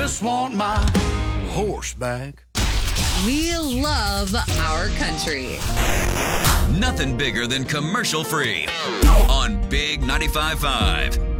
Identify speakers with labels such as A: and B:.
A: just want my horse back.
B: We love our country.
C: Nothing bigger than commercial free on Big 95.5.